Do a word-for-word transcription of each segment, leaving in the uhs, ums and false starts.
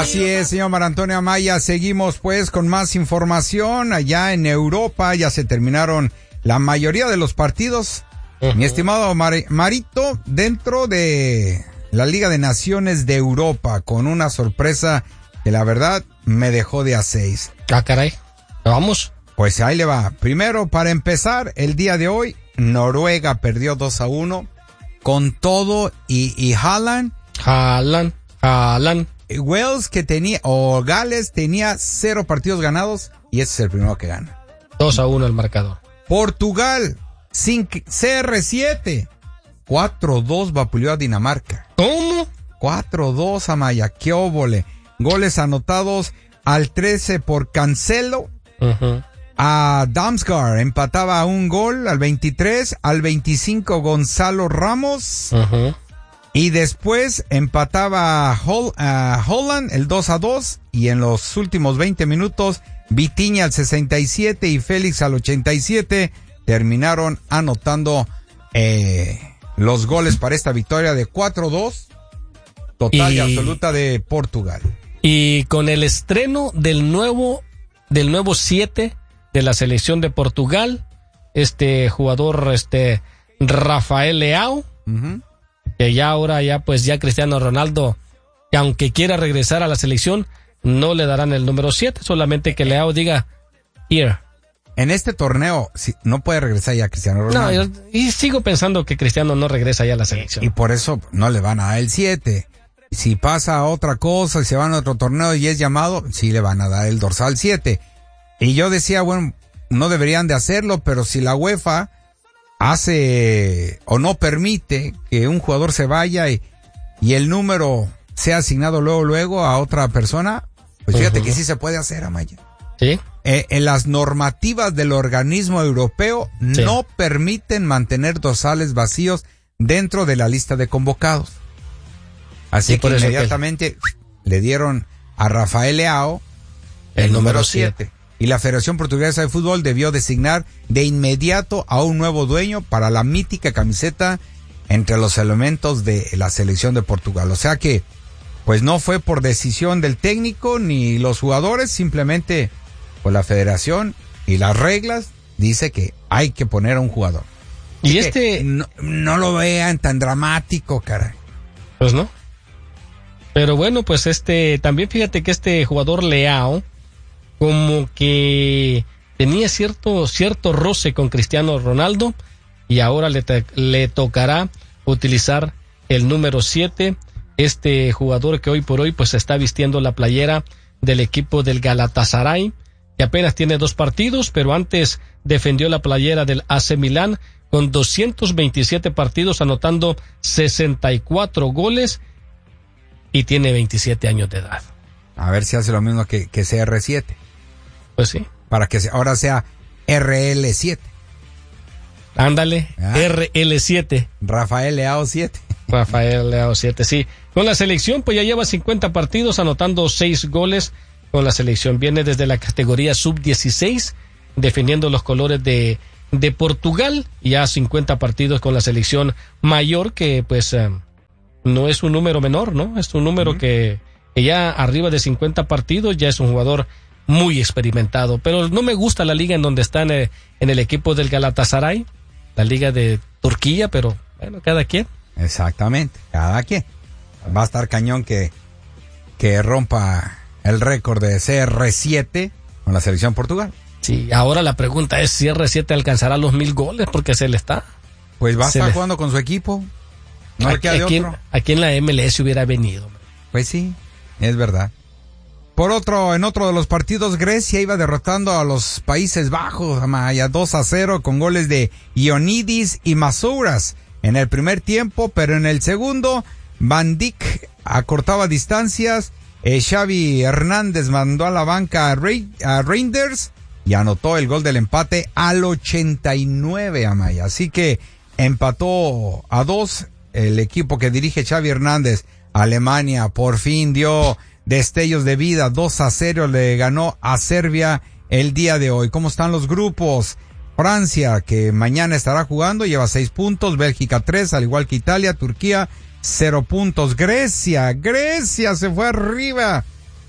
Así es, señor Marantonio Amaya. Seguimos pues con más información. Allá en Europa ya se terminaron la mayoría de los partidos. Uh-huh. Mi estimado Mar- Marito, dentro de la Liga de Naciones de Europa, con una sorpresa que la verdad me dejó de a seis. Ah, caray. ¿Vamos? Pues ahí le va. Primero, para empezar, el día de hoy, Noruega perdió dos a uno con todo y, y Haaland. Haaland, Haaland. Wales que tenía, o Gales tenía cero partidos ganados y ese es el primero que gana. dos a uno el marcador. Portugal, sin C R siete, cuatro dos vapuleó a Dinamarca. ¿Cómo? cuatro dos a Maya, qué óvole. Goles anotados al trece por Cancelo. Uh-huh. A Damsgaard empataba a un gol al veintitrés, al veinticinco Gonzalo Ramos. Uh-huh. Y después empataba a, Hol- a Holland el dos a dos. Y en los últimos veinte minutos, Vitinha al sesenta y siete y Félix al ochenta y siete terminaron anotando eh, los goles para esta victoria de cuatro dos. Total y, y absoluta de Portugal. Y con el estreno del nuevo, del nuevo siete de la selección de Portugal, este jugador, este Rafael Leao, uh-huh. que ya ahora ya pues ya Cristiano Ronaldo, que aunque quiera regresar a la selección, no le darán el número siete, solamente que Leao diga here. En este torneo si, no puede regresar ya Cristiano Ronaldo. No, y sigo pensando que Cristiano no regresa ya a la selección. Y, y por eso no le van a dar el siete. Si pasa otra cosa y se van a otro torneo y es llamado, sí le van a dar el dorsal siete. Y yo decía, bueno, no deberían de hacerlo, pero si la UEFA hace o no permite que un jugador se vaya y, y el número sea asignado luego, luego a otra persona, pues fíjate uh-huh. que sí se puede hacer, Amaya. Sí. Eh, en las normativas del organismo europeo sí. no permiten mantener dorsales vacíos dentro de la lista de convocados. Así sí, que inmediatamente que... le dieron a Rafael Leao el, el número siete. Y la Federación Portuguesa de Fútbol debió designar de inmediato a un nuevo dueño para la mítica camiseta entre los elementos de la selección de Portugal. O sea que, pues no fue por decisión del técnico ni los jugadores, simplemente pues la Federación y las reglas dice que hay que poner a un jugador. Y, y este... No, no lo vean tan dramático, caray. Pues no. Pero bueno, pues este, también fíjate que este jugador Leao, como que tenía cierto, cierto roce con Cristiano Ronaldo, y ahora le, te, le tocará utilizar el número siete, este jugador que hoy por hoy pues está vistiendo la playera del equipo del Galatasaray, que apenas tiene dos partidos, pero antes defendió la playera del A C Milán con doscientos veintisiete partidos, anotando sesenta y cuatro goles, y tiene veintisiete años de edad. A ver si hace lo mismo que, que C R siete. Pues sí. Para que ahora sea R L siete. Ándale, ¿ah? R L siete. Rafael Leao siete. Rafael Leao siete, sí. Con la selección, pues ya lleva cincuenta partidos, anotando seis goles con la selección. Viene desde la categoría sub dieciséis, defendiendo los colores de, de Portugal. Ya cincuenta partidos con la selección mayor, que pues... Um, no es un número menor, ¿no? Es un número uh-huh. que, que ya arriba de cincuenta partidos ya es un jugador muy experimentado. Pero no me gusta la liga en donde está en el, en el equipo del Galatasaray, la liga de Turquía, pero bueno, cada quien. Exactamente, cada quien. Va a estar cañón que, que rompa el récord de C R siete con la selección Portugal. Sí, ahora la pregunta es si C R siete alcanzará los mil goles, porque se le está. Pues va a estar le... jugando con su equipo. No aquí, le queda de otro. Aquí en la M L S hubiera venido. Pues sí, es verdad. Por otro, en otro de los partidos, Grecia iba derrotando a los Países Bajos, Amaya, dos a cero con goles de Ioannidis y Masouras en el primer tiempo, pero en el segundo, Van Dijk acortaba distancias, eh, Xavi Hernández mandó a la banca a, Re- a Reinders y anotó el gol del empate al ochenta y nueve, Amaya. Así que empató a dos el equipo que dirige Xavi Hernández. Alemania por fin dio destellos de vida, dos a cero le ganó a Serbia el día de hoy. ¿Cómo están los grupos? Francia, que mañana estará jugando, lleva seis puntos, Bélgica tres, al igual que Italia, Turquía cero puntos, Grecia, Grecia se fue arriba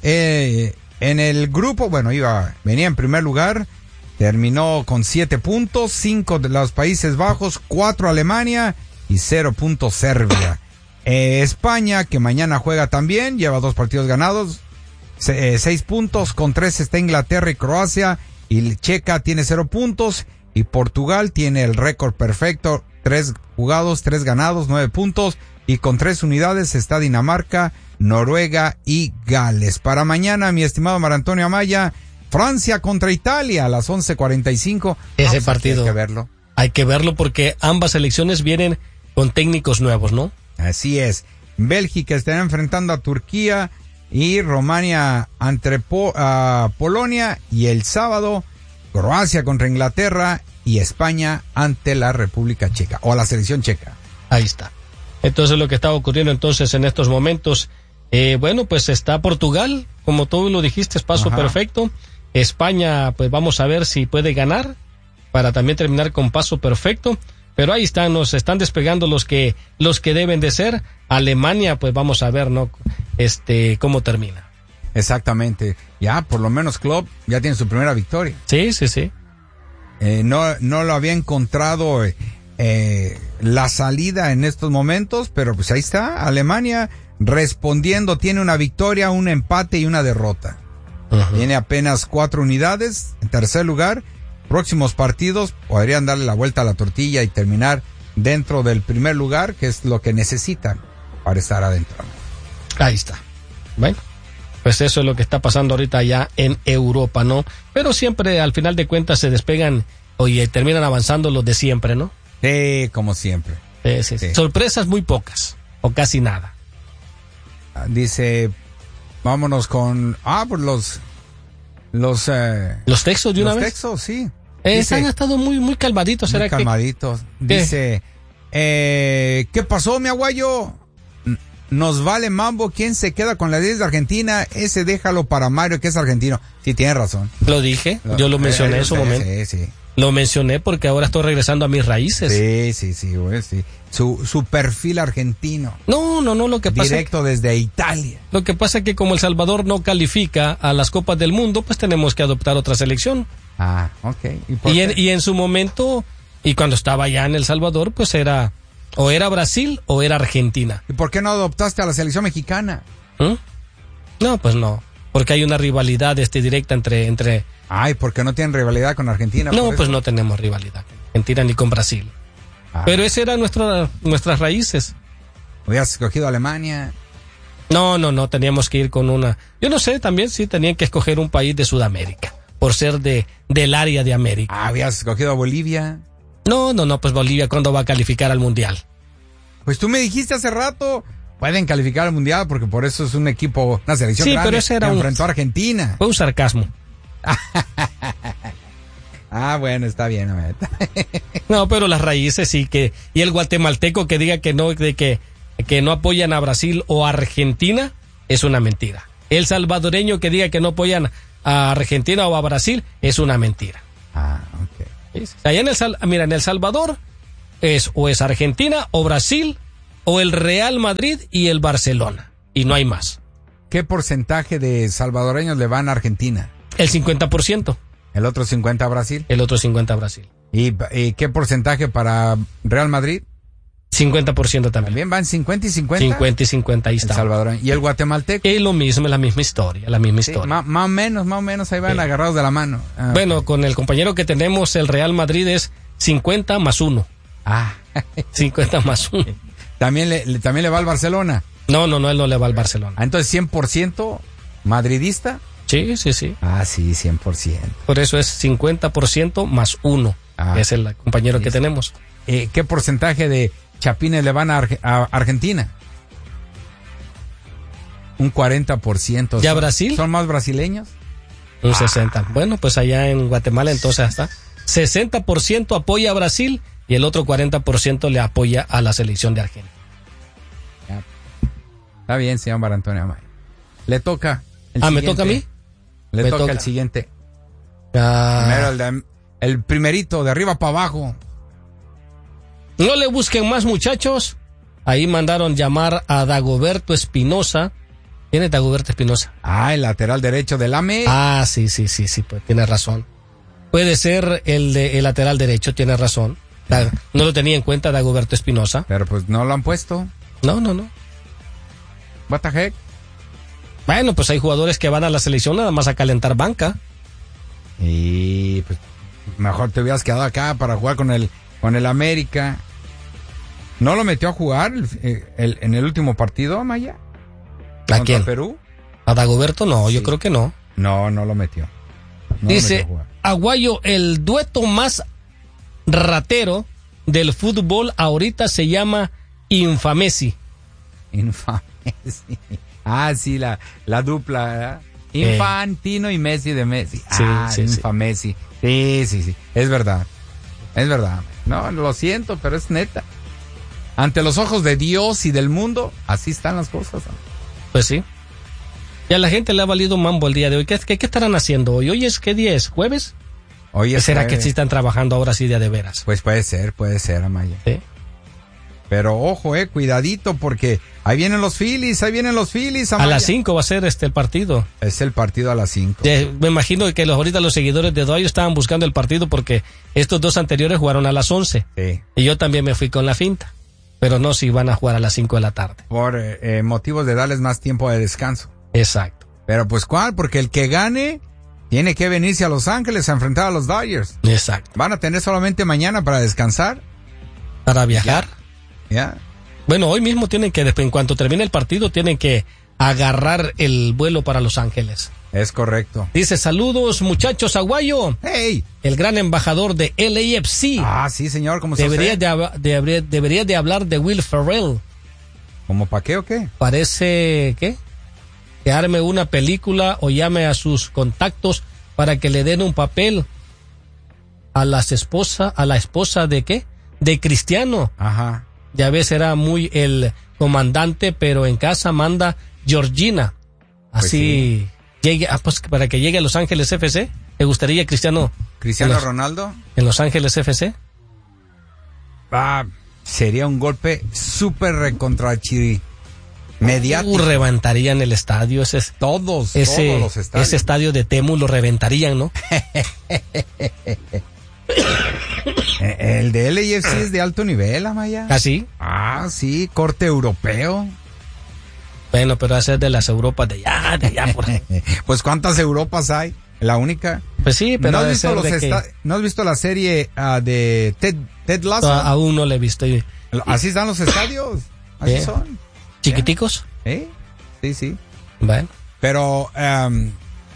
eh, en el grupo, bueno, iba, venía en primer lugar, terminó con siete puntos, cinco de los Países Bajos, cuatro Alemania y cero puntos Serbia. Eh, España, que mañana juega también, lleva dos partidos ganados, se, eh, seis puntos, con tres está Inglaterra y Croacia, y Checa tiene cero puntos, y Portugal tiene el récord perfecto, tres jugados, tres ganados, nueve puntos, y con tres unidades está Dinamarca, Noruega y Gales. Para mañana, mi estimado Mar Antonio Amaya, Francia contra Italia a las once cuarenta y cinco. Ese no, partido. Hay que verlo. Hay que verlo porque ambas selecciones vienen con técnicos nuevos, ¿no? Así es. Bélgica estará enfrentando a Turquía y Rumania ante po- a Polonia, y el sábado Croacia contra Inglaterra y España ante la República Checa o la selección checa. Ahí está. Entonces lo que está ocurriendo entonces en estos momentos, eh, bueno, pues está Portugal, como tú lo dijiste, es paso Ajá. perfecto. España, pues vamos a ver si puede ganar para también terminar con paso perfecto. Pero ahí están, nos están despegando los que los que deben de ser. Alemania, pues vamos a ver, ¿no? Este, cómo termina. Exactamente. Ya, por lo menos Klopp ya tiene su primera victoria. Sí, sí, sí. Eh, no, no lo había encontrado eh, la salida en estos momentos, pero pues ahí está. Alemania respondiendo, tiene una victoria, un empate y una derrota. Uh-huh. Tiene apenas cuatro unidades. En tercer lugar, próximos partidos podrían darle la vuelta a la tortilla y terminar dentro del primer lugar, que es lo que necesitan para estar adentro. Ahí está. Bueno, pues eso es lo que está pasando ahorita allá en Europa, ¿no? Pero siempre al final de cuentas se despegan, oye, terminan avanzando los de siempre, ¿no? Sí, como siempre. Sí, sí, sí. Sorpresas muy pocas, o casi nada. Dice, vámonos con, ah, pues los, los, eh, los textos de una los vez. Los textos, sí. Eh, Dice, han estado muy, muy calmaditos, ¿será muy calmaditos. que? Dice, eh, ¿qué pasó, mi aguayo? Nos vale mambo quién se queda con la diez de Argentina, ese déjalo para Mario, que es argentino. Sí, tiene razón. Lo dije, lo, yo lo mencioné eh, en su sí, momento. Sí, sí. Lo mencioné porque ahora estoy regresando a mis raíces. Sí, sí, sí, güey, sí. Su, su perfil argentino. No, no, no, lo que pasa... Directo desde Italia. Lo que pasa es que como El Salvador no califica a las Copas del Mundo, pues tenemos que adoptar otra selección. Ah, ok. ¿Y, por y, en, y en su momento, y cuando estaba allá en El Salvador, pues era... O era Brasil o era Argentina. ¿Y por qué no adoptaste a la selección mexicana? ¿Mm? No, pues no. Porque hay una rivalidad este, directa entre... entre... Ay, ¿por qué no tienen rivalidad con Argentina? No, pues no tenemos rivalidad con Argentina ni con Brasil. Ah. Pero esas eran nuestra, nuestras raíces. ¿Hubieras escogido Alemania? No, no, no, teníamos que ir con una... Yo no sé, también sí, tenían que escoger un país de Sudamérica, por ser de del área de América. Ah, ¿habías escogido a Bolivia? No, no, no, pues Bolivia, ¿cuándo va a calificar al Mundial? Pues tú me dijiste hace rato, pueden calificar al Mundial porque por eso es un equipo, una selección sí, grande pero ese era que un... enfrentó a Argentina. Fue un sarcasmo. Ah, bueno, está bien. No, pero las raíces sí que... Y el guatemalteco que diga que no, de que, que no apoyan a Brasil o a Argentina, es una mentira. El salvadoreño que diga que no apoyan a Argentina o a Brasil, es una mentira. Ah, ok. ¿Sí? Allá en el Sal... Mira, en El Salvador es o es Argentina o Brasil o el Real Madrid y el Barcelona. Y no hay más. ¿Qué porcentaje de salvadoreños le van a Argentina? El cincuenta por ciento. ¿El otro cincuenta a Brasil? El otro cincuenta a Brasil. ¿Y, y qué porcentaje para Real Madrid? cincuenta por ciento también. ¿También van cincuenta y cincuenta? cincuenta y cincuenta, ahí está. El salvadoreño. ¿Y el guatemalteco? Es lo mismo, es la misma historia, la misma historia. Sí, más, más o menos, más o menos, ahí van sí. agarrados de la mano. Ah, bueno, okay. Con el compañero que tenemos, el Real Madrid es cincuenta más uno. Ah. cincuenta más uno. ¿También le, ¿También le va al Barcelona? No, no, no, él no le va al Barcelona. Ah, entonces cien por ciento madridista. Sí, sí, sí. Ah, sí, cien por ciento. Por eso es cincuenta por ciento más uno. Ah, es el compañero sí, que sí. tenemos. Eh, ¿Qué porcentaje de chapines le van a, Ar- a Argentina? Un cuarenta por ciento. ¿Ya ¿Son, Brasil? ¿Son más brasileños? Un ah. sesenta por ciento. Bueno, pues allá en Guatemala entonces está. sesenta por ciento apoya a Brasil y el otro cuarenta por ciento le apoya a la selección de Argentina. Ya. Está bien, señor Mar Antonio Amaya. Le toca. El ah, siguiente. ¿Me toca a mí? Le Me toca, toca el siguiente. Ah. Primero el, de, el primerito, de arriba para abajo. No le busquen más, muchachos. Ahí mandaron llamar a Dagoberto Espinosa, ¿Quién es Dagoberto Espinosa? Ah, el lateral derecho del A M E. Ah, sí, sí, sí, sí, pues tiene razón. Puede ser el de el lateral derecho, tiene razón. Da, no lo tenía en cuenta Dagoberto Espinosa. Pero pues no lo han puesto. No, no, no. What the heck? Bueno, pues hay jugadores que van a la selección nada más a calentar banca. Y pues mejor te hubieras quedado acá para jugar con el con el América. ¿No lo metió a jugar el, el, en el último partido, Maya? ¿A quién? Perú? ¿A Dagoberto? No, Sí. yo creo que no. No, no lo metió. No Dice, lo metió a jugar. Aguayo, el dueto más ratero del fútbol ahorita se llama Infamesi. Infamesi. Ah, sí, la, la dupla, ¿verdad? Infantino eh. y Messi de Messi. Sí, ah, sí, Infamesi. Sí, sí, sí. Es verdad. Es verdad. No, lo siento, pero es neta. Ante los ojos de Dios y del mundo, así están las cosas. Pues sí. Y a la gente le ha valido mambo el día de hoy. ¿Qué, qué, qué estarán haciendo hoy? ¿Hoy es qué día es? ¿Jueves? Hoy es ¿Será jueves. que sí están trabajando ahora sí día de veras? Pues puede ser, puede ser, Amaya. Sí. Pero ojo, eh, cuidadito, porque ahí vienen los Phillies, ahí vienen los Phillies, Amaya. A las cinco va a ser este el partido. Es el partido a las cinco. Eh, me imagino que los, ahorita los seguidores de Dodgers estaban buscando el partido porque estos dos anteriores jugaron a las once. Sí. Y yo también me fui con la finta. Pero no si van a jugar a las cinco de la tarde. Por eh, motivos de darles más tiempo de descanso. Exacto. Pero pues ¿cuál? Porque el que gane tiene que venirse a Los Ángeles a enfrentar a los Dodgers. Exacto. ¿Van a tener solamente mañana para descansar? Para viajar. Ya. ¿Ya? Bueno, hoy mismo tienen que, en cuanto termine el partido, tienen que agarrar el vuelo para Los Ángeles. Es correcto. Dice, saludos muchachos, Aguayo. ¡Hey! El gran embajador de L A F C. Ah, sí, señor, ¿cómo se Debería de, de, debería de hablar de Will Ferrell. ¿Cómo pa' qué o qué? Parece, ¿qué? Que arme una película o llame a sus contactos para que le den un papel a las esposa, a la esposa de ¿qué? De Cristiano. Ajá. Ya ves, era muy el comandante, pero en casa manda Georgina. Así, pues sí. llegue, ah, pues para que llegue a Los Ángeles F C. ¿Te gustaría Cristiano? ¿Cristiano en los, Ronaldo? ¿En Los Ángeles F C? Ah, sería un golpe súper recontrachiri. Mediático. Uh, reventarían el estadio. Ese, todos, ese, todos los estadios. Ese estadio de Temu lo reventarían, ¿no? El de L A F C es de alto nivel, Amaya. ¿Ah, sí? Ah, sí, corte europeo. Bueno, pero ese es de las Europas de allá, de allá. Por... Pues ¿cuántas Europas hay? La única. Pues sí, pero ¿No has, de visto, los esta... que... ¿No has visto la serie uh, de Ted, Ted Lasso? A, aún no la he visto. Y... Así están los estadios. Así ¿Eh? son. ¿Chiquiticos? ¿Eh? Sí, sí. Bueno. Pero um,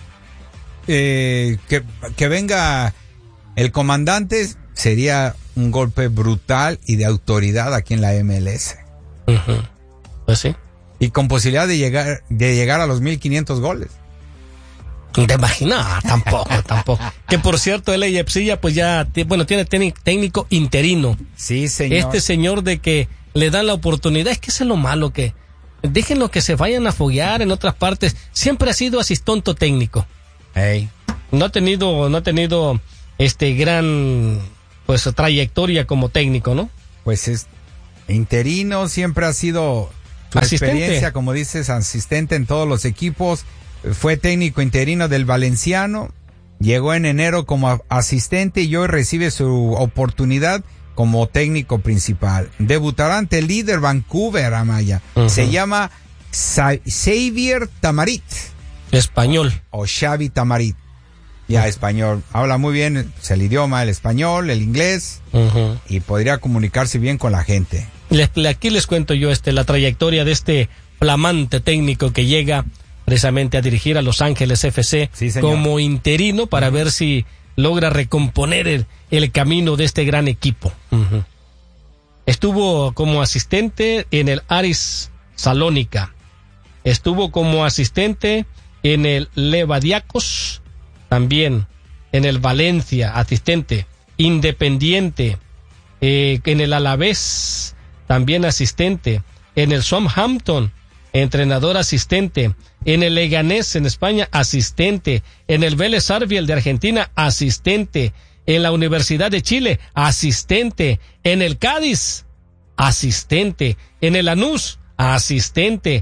eh, que, que venga el comandante sería un golpe brutal y de autoridad aquí en la M L S. Uh-huh. Pues sí. Y con posibilidad de llegar de llegar a los mil quinientos goles. ¿Te imaginas? Tampoco, tampoco. Que por cierto, el A F C ya pues ya, bueno, tiene técnico interino. Sí, señor. Este señor de que le dan la oportunidad, es que eso es lo malo, que déjenlo que se vayan a foguear en otras partes. Siempre ha sido asistonto técnico. Hey. No ha tenido, no ha tenido este gran pues trayectoria como técnico, ¿no? Pues es interino, siempre ha sido su asistente. Experiencia, como dices, asistente en todos los equipos. Fue técnico interino del Valenciano, llegó en enero como asistente y hoy recibe su oportunidad como técnico principal. Debutará ante el líder Vancouver, Amaya. Uh-huh. Se llama Sa- Xavier Tamarit. Español. O Xavi Tamarit. Ya, uh-huh. Español. Habla muy bien pues, el idioma, el español, el inglés, uh-huh. y podría comunicarse bien con la gente. Les, aquí les cuento yo este la trayectoria de este flamante técnico que llega precisamente a dirigir a Los Ángeles F C sí, como interino para uh-huh. ver si logra recomponer el, el camino de este gran equipo. Uh-huh. Estuvo como asistente en el Aris Salónica. Estuvo como asistente en el Levadiakos, también en el Valencia, asistente. Independiente, eh, en el Alavés, también asistente. En el Southampton, entrenador asistente. En el Leganés en España, asistente. En el Vélez Sarsfield de Argentina, asistente. En la Universidad de Chile, asistente. En el Cádiz, asistente. En el Lanús, asistente.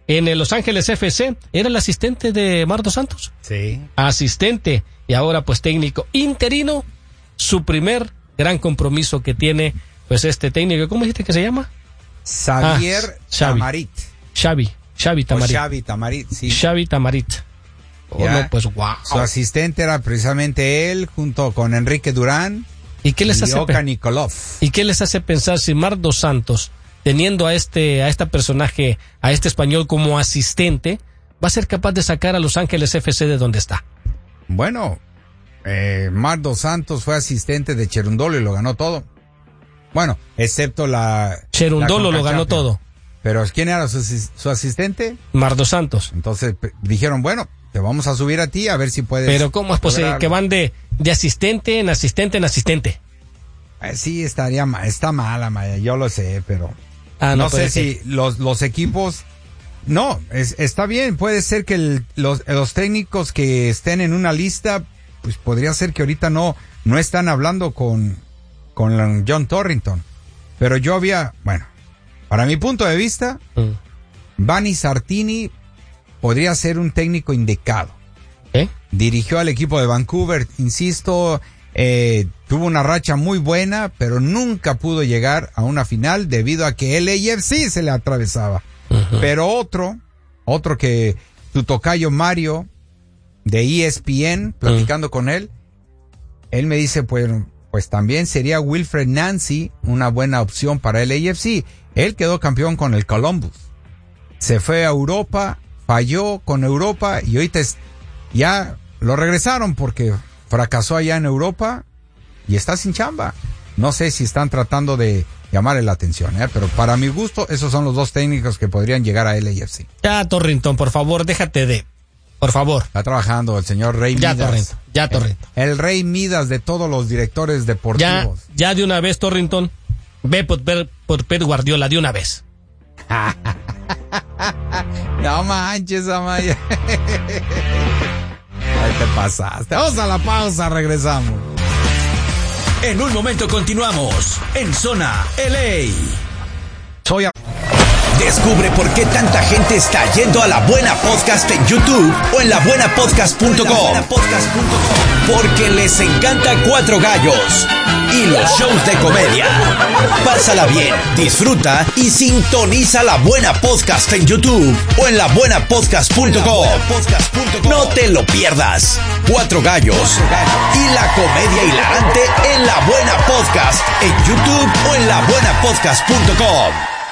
en el Los Ángeles F C, era el asistente de Mardo Santos. Sí. Asistente, y ahora pues técnico interino, su primer gran compromiso que tiene pues este técnico. ¿Cómo dijiste que se llama? Xavier ah, Xavi. Tamarit. Xavi, Xavi Tamarit. O Xavi Tamarit, sí. Xavi Tamarit. Oh, Ya. no, pues wow. Su asistente era precisamente él, junto con Enrique Durán ¿Y qué les y hace Oka pe- Nikolov. ¿Y qué les hace pensar si Mardo Santos, teniendo a este a este personaje, a este español como asistente, va a ser capaz de sacar a Los Ángeles F C de donde está? Bueno, eh, Mardo Santos fue asistente de Cherundolo y lo ganó todo. Bueno, excepto la... Cherundolo la lo ganó CONCACHAF. todo. Pero ¿quién era su, su asistente? Mardo Santos. Entonces pe- dijeron, bueno, te vamos a subir a ti a ver si puedes... Pero ¿cómo es posible lograrlo. que van de, de asistente en asistente en asistente? Eh, sí, estaría ma- está mala, Maya, yo lo sé, pero... Ah, no puede sé ser. si los, los equipos... No, es, está bien, puede ser que el- los, los técnicos que estén en una lista, pues podría ser que ahorita no, no están hablando con, con John Torrington. Pero yo había, bueno, para mi punto de vista, Mm. Vanni Sartini podría ser un técnico indicado. ¿Eh? Dirigió al equipo de Vancouver, insisto, eh, tuvo una racha muy buena, pero nunca pudo llegar a una final debido a que el A F C se le atravesaba. Uh-huh. Pero otro, otro que tu tocayo Mario de E S P N, platicando uh-huh. con él, él me dice, pues, pues también sería Wilfred Nancy una buena opción para el A F C. Él quedó campeón con el Columbus. Se fue a Europa, falló con Europa y ahorita es, ya lo regresaron porque fracasó allá en Europa y está sin chamba. No sé si están tratando de llamarle la atención, ¿eh? Pero para mi gusto, esos son los dos técnicos que podrían llegar a L A F C. Ya, Torrington, por favor, déjate de... Por favor. Está trabajando el señor Rey ya, Midas. Torrington, ya, Torrington. El, el Rey Midas de todos los directores deportivos. Ya, ya de una vez, Torrington. Ve por, por, por Pep Guardiola, de una vez. No manches, Amaya. Ahí te pasaste. Vamos a la pausa, regresamos. En un momento continuamos en Zona L A. Soy a... Descubre por qué tanta gente está yendo a La Buena Podcast en YouTube o en la buena podcast punto com. Porque les encanta Cuatro Gallos y los shows de comedia. Pásala bien, disfruta y sintoniza La Buena Podcast en YouTube o en la buena podcast punto com. No te lo pierdas. Cuatro Gallos y la comedia hilarante en La Buena Podcast en YouTube o en la buena podcast punto com.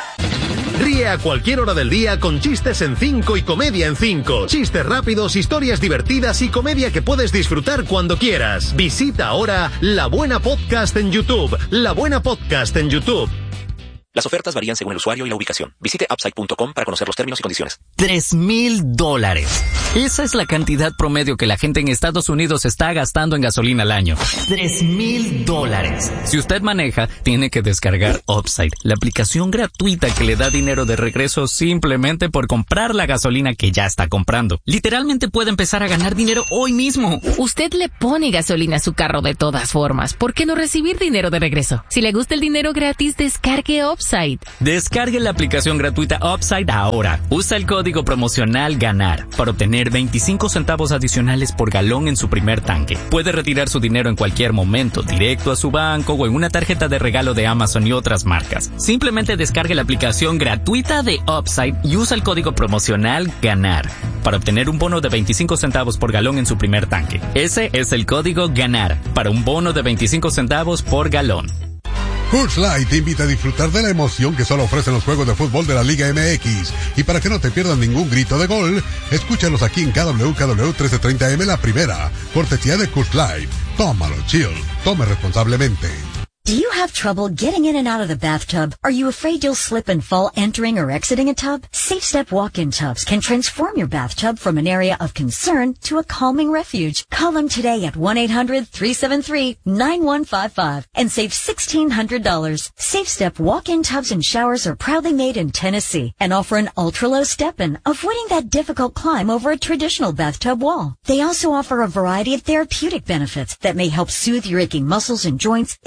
Ríe a cualquier hora del día con chistes en cinco y comedia en cinco. Chistes rápidos, historias divertidas y comedia que puedes disfrutar cuando quieras. Visita ahora La Buena Podcast en YouTube. La Buena Podcast en YouTube. Las ofertas varían según el usuario y la ubicación. Visite upside punto com para conocer los términos y condiciones. Tres mil dólares. Esa es la cantidad promedio que la gente en Estados Unidos está gastando en gasolina al año. Tres mil dólares. Si usted maneja, tiene que descargar Upside, la aplicación gratuita que le da dinero de regreso simplemente por comprar la gasolina que ya está comprando. Literalmente puede empezar a ganar dinero hoy mismo. Usted le pone gasolina a su carro de todas formas. ¿Por qué no recibir dinero de regreso? Si le gusta el dinero gratis, descargue Upside. Descargue la aplicación gratuita Upside ahora. Usa el código promocional GANAR para obtener veinticinco centavos adicionales por galón en su primer tanque. Puede retirar su dinero en cualquier momento, directo a su banco o en una tarjeta de regalo de Amazon y otras marcas. Simplemente descargue la aplicación gratuita de Upside y usa el código promocional GANAR para obtener un bono de veinticinco centavos por galón en su primer tanque. Ese es el código GANAR para un bono de veinticinco centavos por galón. Coors Light te invita a disfrutar de la emoción que solo ofrecen los juegos de fútbol de la Liga M X. Y para que no te pierdas ningún grito de gol, escúchalos aquí en K W K W trece treinta M La Primera, cortesía de Coors Light. Tómalo, chill. Tome responsablemente. Do you have trouble getting in and out of the bathtub? Are you afraid you'll slip and fall entering or exiting a tub? Safe Step walk-in tubs can transform your bathtub from an area of concern to a calming refuge. Call them today at one eight hundred three seven three nine one five five and save sixteen hundred dollars. Safe Step walk-in tubs and showers are proudly made in Tennessee and offer an ultra-low step-in, avoiding that difficult climb over a traditional bathtub wall. They also offer a variety of therapeutic benefits that may help soothe your aching muscles and joints, increasing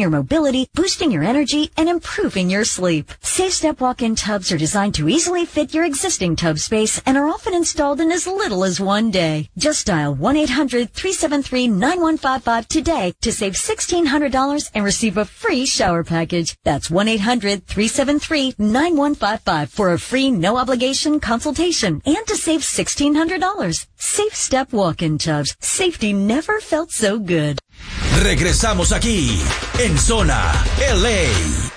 your mobility, boosting your energy, and improving your sleep. SafeStep walk-in tubs are designed to easily fit your existing tub space and are often installed in as little as one day. Just dial one eight hundred three seven three nine one five five today to save sixteen hundred dollars and receive a free shower package. That's one eight hundred three seven three nine one five five for a free no-obligation consultation and to save sixteen hundred dollars. SafeStep walk-in tubs. Safety never felt so good. Regresamos aquí en Zona L A.